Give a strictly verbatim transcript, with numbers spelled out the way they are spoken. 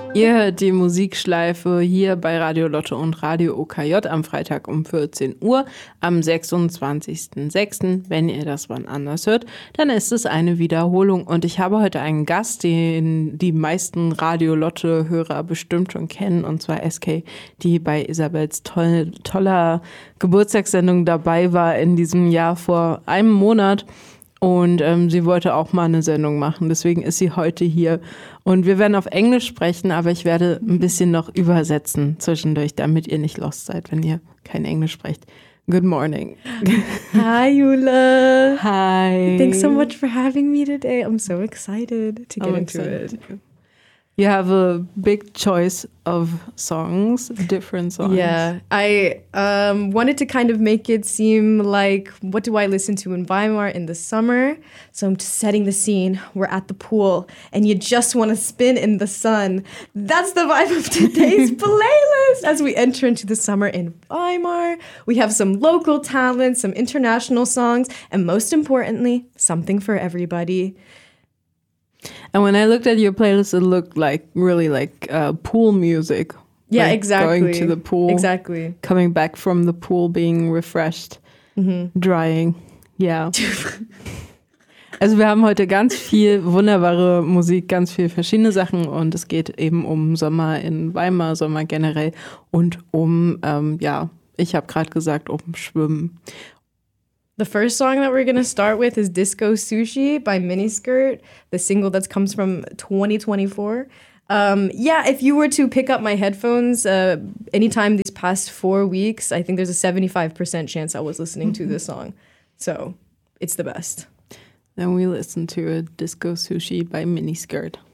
Ihr hört die Musikschleife hier bei Radio Lotte und Radio O K J am Freitag um vierzehn Uhr am sechsundzwanzigsten sechsten Wenn ihr das wann anders hört, dann ist es eine Wiederholung. Und ich habe heute einen Gast, den die meisten Radio Lotte-Hörer bestimmt schon kennen, und zwar S K, die bei Isabels toll, toller Geburtstagssendung dabei war in diesem Jahr vor einem Monat. Und ähm, sie wollte auch mal eine Sendung machen, deswegen ist sie heute hier. Und wir werden auf Englisch sprechen, aber ich werde ein bisschen noch übersetzen zwischendurch, damit ihr nicht lost seid, wenn ihr kein Englisch sprecht. Good morning. Hi, Jule. Hi. Thanks so much for having me today. I'm so excited to get I'm into excited it. too. You have a big choice of songs, different songs. Yeah, I um, wanted to kind of make it seem like, what do I listen to in Weimar in the summer? So I'm just setting the scene. We're at the pool, and you just want to spin in the sun. That's the vibe of today's playlist. As we enter into the summer in Weimar, we have some local talent, some international songs, and most importantly, something for everybody. And when I looked at your playlist, it looked like really like uh, pool music. Yeah, like exactly. Going to the pool. Exactly. Coming back from the pool, being refreshed, mhm. Drying. Ja. Also wir haben heute ganz viel wunderbare Musik, ganz viel verschiedene Sachen, und es geht eben um Sommer in Weimar, Sommer generell, und um, ähm, ja, ich habe gerade gesagt, um Schwimmen. The first song that we're going to start with is Disco Sushi by Miniskirt, the single that comes from twenty twenty-four. Um, yeah, if you were to pick up my headphones uh, anytime these past four weeks, I think there's a seventy-five percent chance I was listening to this song. So it's the best. Then we listen to a Disco Sushi by Miniskirt.